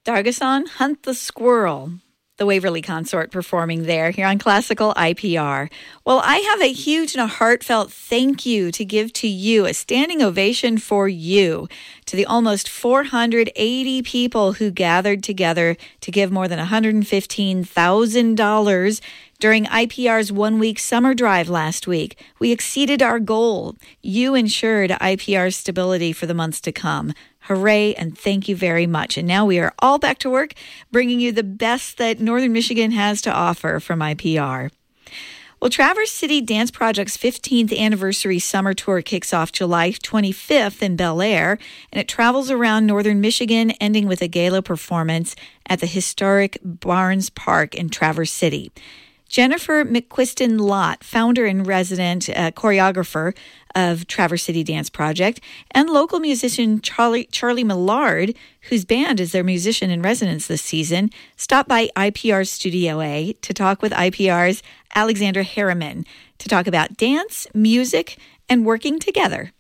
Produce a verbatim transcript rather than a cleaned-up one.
Dargason, Hunt the Squirrel, the Waverly Consort performing there here on Classical I P R. Well, I have a huge and a heartfelt thank you to give to you, a standing ovation for you, to the almost four hundred eighty people who gathered together to give more than one hundred fifteen thousand dollars during I P R's one-week summer drive last week. We exceeded our goal. You ensured I P R's stability for the months to come. Hooray, and thank you very much. And now we are all back to work, bringing you the best that Northern Michigan has to offer from I P R. Well, Traverse City Dance Project's fifteenth anniversary summer tour kicks off July twenty-fifth in Bel Air, and it travels around Northern Michigan, ending with a gala performance at the historic Barnes Park in Traverse City. Jennifer McQuiston Lott, founder and resident uh, choreographer of Traverse City Dance Project, and local musician Charlie, Charlie Millard, whose band is their musician in residence this season, stopped by I P R's Studio A to talk with I P R's Alexandra Harriman to talk about dance, music, and working together.